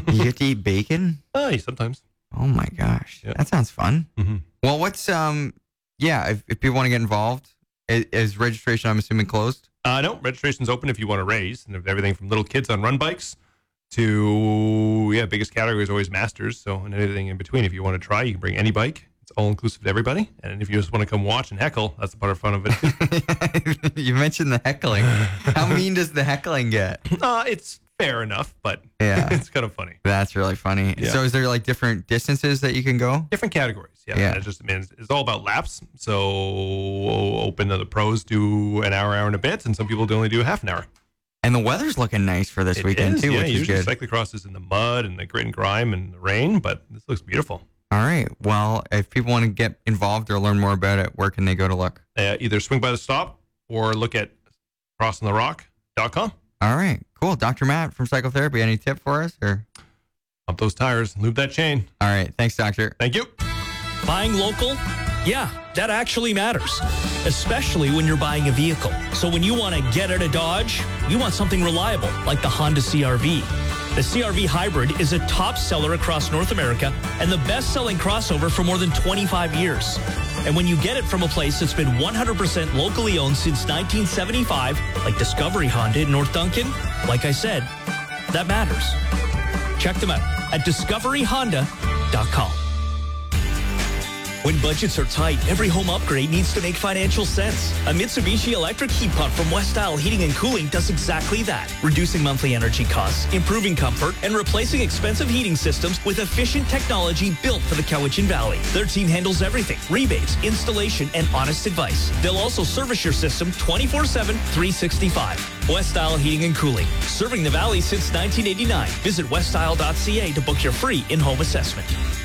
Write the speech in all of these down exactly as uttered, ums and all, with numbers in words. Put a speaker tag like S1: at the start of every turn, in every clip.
S1: You get to eat bacon?
S2: Oh, sometimes.
S1: Oh my gosh.
S2: Yeah.
S1: That sounds fun.
S2: Mm-hmm.
S1: Well, what's, um, yeah, if, if people want to get involved, is, is registration, I'm assuming, closed?
S2: Uh, no, registration's open if you want to raise, and everything from little kids on run bikes to, yeah, biggest category is always masters. So, and anything in between. If you want to try, you can bring any bike. It's all inclusive to everybody. And if you just want to come watch and heckle, that's the part of fun of it.
S1: You mentioned the heckling. How mean does the heckling get?
S2: Uh, it's fair enough, but
S1: Yeah.
S2: it's kind of funny.
S1: That's really funny.
S2: Yeah.
S1: So is there like different distances that you can go?
S2: Different categories. Yeah.
S1: Yeah.
S2: It just, I mean, it's, it's all about laps. So open to the pros do an hour, hour and a bit, and some people do only do half an hour.
S1: And the weather's looking nice for this
S2: It
S1: weekend
S2: is,
S1: too,
S2: yeah,
S1: which is
S2: usually
S1: good.
S2: cyclocross is in the mud and the grit and grime and the rain, but this looks beautiful.
S1: All right. Well, if people want to get involved or learn more about it, where can they go to look?
S2: Uh, either swing by the stop or look at crossing the rock dot com.
S1: All right. Cool. Doctor Matt from Psychotherapy, any tip for us? Or
S2: Pump those tires, lube that chain.
S1: all right. Thanks, Doctor.
S2: Thank you.
S3: Buying local? Yeah, that actually matters, especially when you're buying a vehicle. So when you want to get out of Dodge, you want something reliable, like the Honda C R V. The C R V Hybrid is a top seller across North America and the best-selling crossover for more than twenty-five years. And when you get it from a place that's been one hundred percent locally owned since nineteen seventy-five, like Discovery Honda in North Duncan, like I said, that matters. Check them out at discovery honda dot com. When budgets are tight, every home upgrade needs to make financial sense. A Mitsubishi electric heat pump from West Isle Heating and Cooling does exactly that, reducing monthly energy costs, improving comfort, and replacing expensive heating systems with efficient technology built for the Cowichan Valley. Their team handles everything, rebates, installation, and honest advice. They'll also service your system twenty-four seven, three sixty-five. West Isle Heating and Cooling, serving the Valley since nineteen eighty-nine. Visit west isle dot c a to book your free in-home assessment.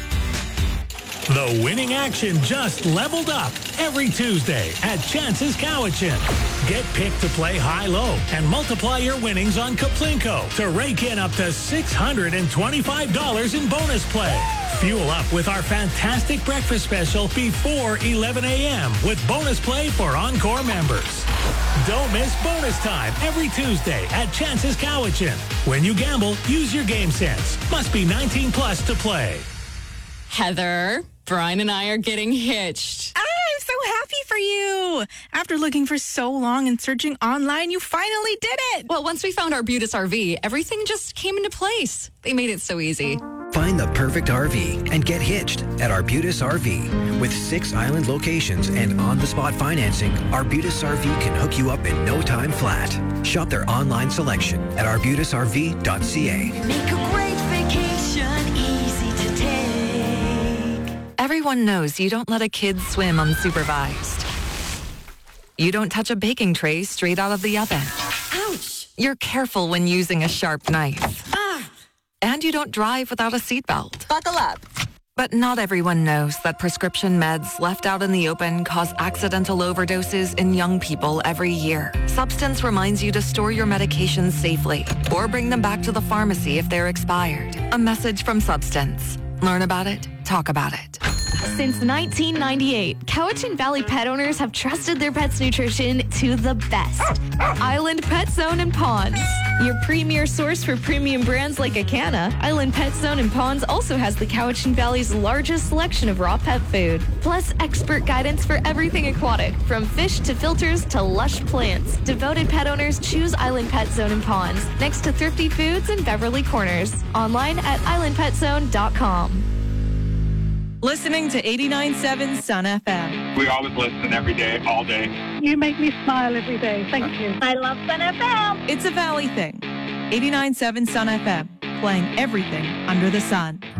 S4: The winning action just leveled up every Tuesday at Chances Cowichan. Get picked to play high-low and multiply your winnings on Kaplinko to rake in up to six hundred twenty-five dollars in bonus play. Fuel up with our fantastic breakfast special before eleven a.m. with bonus play for Encore members. Don't miss bonus time every Tuesday at Chances Cowichan. When you gamble, use your game sense. Must be nineteen plus to play.
S5: Heather, Brian and I are getting hitched.
S6: Ah, I'm so happy for you. After looking for so long and searching online, you finally did it.
S5: Well, once we found Arbutus R V, everything just came into place. They made it so easy.
S7: Find the perfect R V and get hitched at Arbutus R V. With six island locations and on-the-spot financing, Arbutus R V can hook you up in no time flat. Shop their online selection at arbutus r v dot c a.
S8: Make a great vacation easy to take.
S9: Everyone knows you don't let a kid swim unsupervised. You don't touch a baking tray straight out of the oven.
S8: Ouch!
S9: You're careful when using a sharp knife.
S8: Ah!
S9: And you don't drive without a seatbelt.
S5: Buckle up.
S9: But not everyone knows that prescription meds left out in the open cause accidental overdoses in young people every year. Substance reminds you to store your medications safely or bring them back to the pharmacy if they're expired. A message from Substance. Learn about it. Talk about it.
S10: Since nineteen ninety-eight, Cowichan Valley pet owners have trusted their pets' nutrition to the best. Island Pet Zone and Ponds. Your premier source for premium brands like Acana, Island Pet Zone and Ponds also has the Cowichan Valley's largest selection of raw pet food. Plus expert guidance for everything aquatic, from fish to filters to lush plants. Devoted pet owners choose Island Pet Zone and Ponds, next to Thrifty Foods in Beverly Corners. Online at island pet zone dot com.
S6: Listening to eighty-nine point seven Sun F M.
S11: We always listen every day, all day.
S12: You make me smile every day. Thank you.
S13: I love Sun F M.
S6: It's a Valley thing. eighty-nine point seven Sun F M, playing everything under the sun.